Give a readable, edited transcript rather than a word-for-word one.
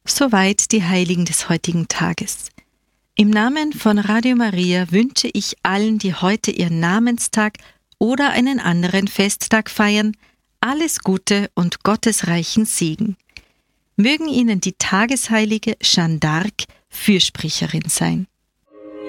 Soweit die Heiligen des heutigen Tages. Im Namen von Radio Maria wünsche ich allen, die heute ihren Namenstag oder einen anderen Festtag feiern, alles Gute und gottesreichen Segen. Mögen Ihnen die Tagesheilige Jeanne d'Arc Fürsprecherin sein.